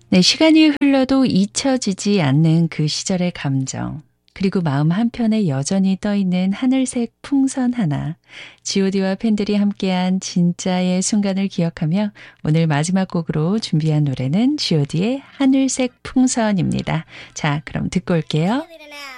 네, 시간이 흘러도 잊혀지지 않는 그 시절의 감정, 그리고 마음 한편에 여전히 떠있는 하늘색 풍선 하나, G.O.D와 팬들이 함께한 진짜의 순간을 기억하며 오늘 마지막 곡으로 준비한 노래는 G.O.D의 하늘색 풍선입니다. 자, 그럼 듣고 올게요.